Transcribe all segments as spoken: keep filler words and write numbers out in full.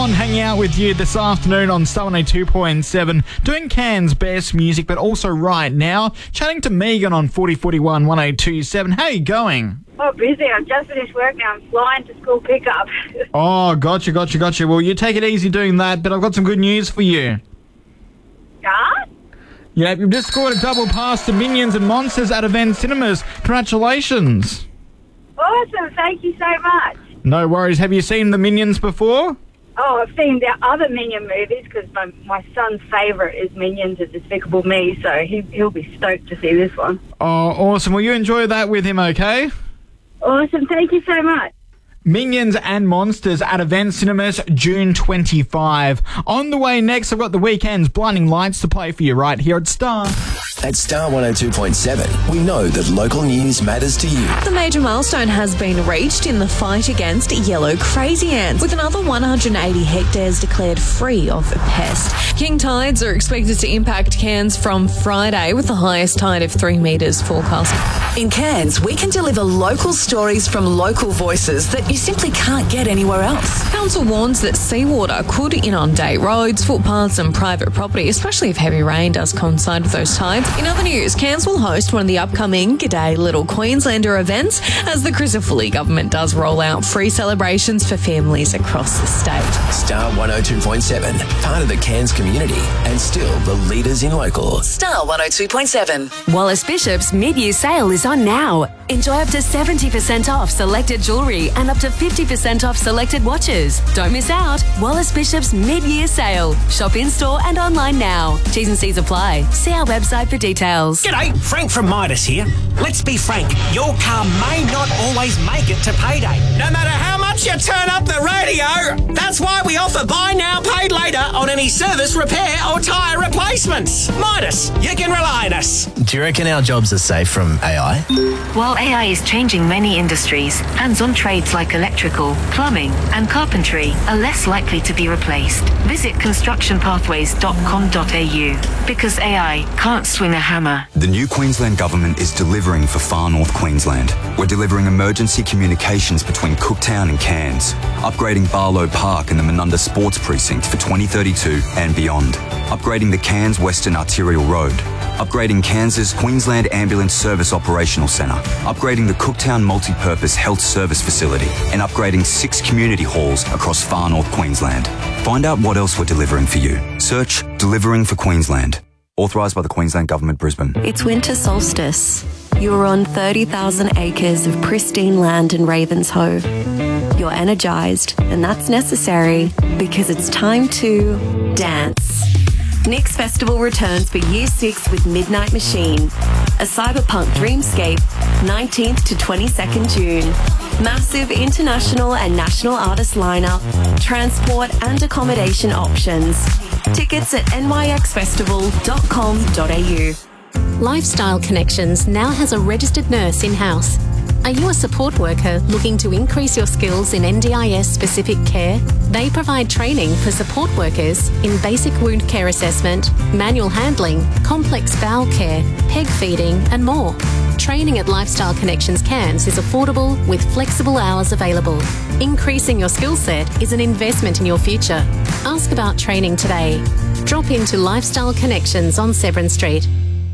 Sean hanging out with you this afternoon on Star one oh two point seven, doing Cairns' best music, but also right now, chatting to Megan on forty forty-one one oh two point seven. How are you going? Oh, busy. I've just finished work now. I'm flying to school pickup. Oh, gotcha, gotcha, gotcha. Well, you take it easy doing that, but I've got some good news for you. Yeah? Yep, you've just scored a double pass to Minions and Monsters at Event Cinemas. Congratulations. Awesome. Thank you so much. No worries. Have you seen the Minions before? Oh, I've seen the other Minion movies because my, my son's favourite is Minions and Despicable Me, so he, he'll be stoked to see this one. Oh, awesome. Will you enjoy that with him, okay? Awesome. Thank you so much. Minions and Monsters at Event Cinemas, June twenty-fifth. On the way next, I've got the Weekend's Blinding Lights to play for you right here at Star. At Star one oh two point seven, we know that local news matters to you. The major milestone has been reached in the fight against yellow crazy ants, with another one hundred eighty hectares declared free of the pest. King tides are expected to impact Cairns from Friday, with the highest tide of three metres forecast. In Cairns, we can deliver local stories from local voices that you simply can't get anywhere else. Council warns that seawater could inundate roads, footpaths and private property, especially if heavy rain does coincide with those tides. In other news, Cairns will host one of the upcoming G'day Little Queenslander events as the Crisafulli government does roll out free celebrations for families across the state. Star one oh two point seven, part of the Cairns community and still the leaders in local. Star one oh two point seven. Wallace Bishop's mid-year sale is on now. Enjoy up to seventy percent off selected jewellery and up to fifty percent off selected watches. Don't miss out. Wallace Bishop's mid-year sale. Shop in-store and online now. T's and C's apply. See our website for details. G'day, Frank from Midas here. Let's be frank, your car may not always make it to payday. No matter how much you turn up the radio, that's why we offer buy now, paid later on any service, repair or tyre replacements. Midas, you can rely on us. Do you reckon our jobs are safe from A I? While A I is changing many industries, hands-on trades like electrical, plumbing and carpentry are less likely to be replaced. Visit construction pathways dot com dot a u because A I can't swing a hammer. The new Queensland Government is delivering for Far North Queensland. We're delivering emergency communications between Cooktown and Cairns, upgrading Barlow Park and the Menunda Sports Precinct for twenty thirty-two and beyond, upgrading the Cairns Western Arterial Road, upgrading Cairns' Queensland Ambulance Service Operational Centre, upgrading the Cooktown Multi-Purpose Health Service Facility, and upgrading six community halls across Far North Queensland. Find out what else we're delivering for you. Search Delivering for Queensland. Authorised by the Queensland Government, Brisbane. It's winter solstice. You're on thirty thousand acres of pristine land in Ravenshoe. You're energised, and that's necessary because it's time to dance. Nix Festival returns for Year six with Midnight Machine, a cyberpunk dreamscape, nineteenth to twenty-second June. Massive international and national artist lineup, transport and accommodation options. Tickets at n y x festival dot com dot a u. Lifestyle Connections now has a registered nurse in-house. Are you a support worker looking to increase your skills in N D I S-specific care? They provide training for support workers in basic wound care assessment, manual handling, complex bowel care, peg feeding and more. Training at Lifestyle Connections Cairns is affordable with flexible hours available. Increasing your skill set is an investment in your future. Ask about training today. Drop into Lifestyle Connections on Severn Street.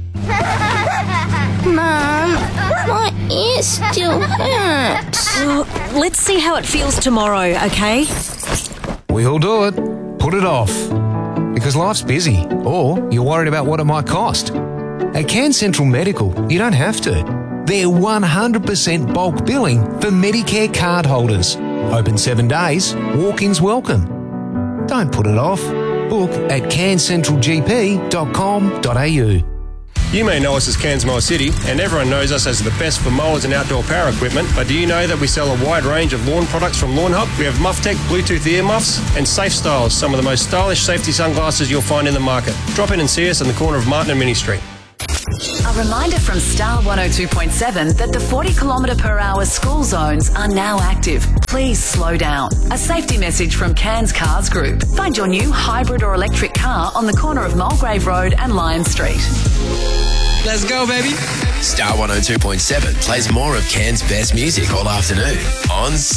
Mum, my ear still hurts. Oh, let's see how it feels tomorrow, okay? We'll do it. Put it off. Because life's busy, or you're worried about what it might cost. At Cairns Central Medical, you don't have to. They're one hundred percent bulk billing for Medicare card holders. Open seven days, walk-ins welcome. Don't put it off. Book at cairns central g p dot com dot a u. You may know us as Cairns Mower City, and everyone knows us as the best for mowers and outdoor power equipment, but do you know that we sell a wide range of lawn products from Lawn Hub? We have MuffTech Bluetooth ear muffs and Safe Styles, some of the most stylish safety sunglasses you'll find in the market. Drop in and see us on the corner of Martin and Mini Street. A reminder from Star one oh two point seven that the forty kilometre per hour school zones are now active. Please slow down. A safety message from Cairns Cars Group. Find your new hybrid or electric car on the corner of Mulgrave Road and Lion Street. Let's go, baby. Star one oh two point seven plays more of Cairns' best music all afternoon on